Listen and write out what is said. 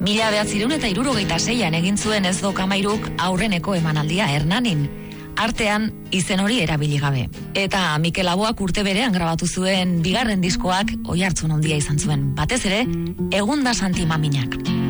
1976an egin zuen Ez do Kamairuk aurreneko emanaldia Hernanin. Artean, izen hori erabili gabe. Eta Mikel Laboak urte berean grabatu zuen bigarren diskoak oihartzun handia izan zuen. Batez ere, Egun da Santi Maminak.